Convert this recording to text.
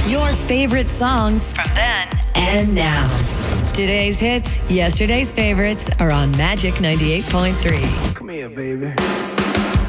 Your favorite songs from then and now. Today's hits, yesterday's favorites are on Magic 98.3. Come here, baby.